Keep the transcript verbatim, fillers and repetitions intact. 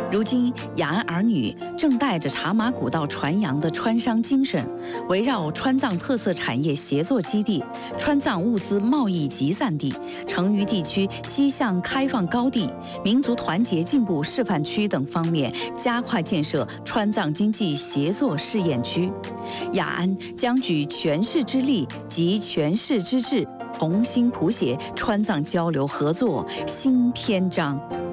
如今，雅安儿女正带着茶马古道传扬的川商精神，围绕川藏特色产业协作基地、川藏物资贸易集散地、成渝地区西向开放高地、民族团结进步示范区等方面，加快建设川藏经济协作试验区。雅安将举全市之力及全市之智，重新谱写川藏交流合作新篇章。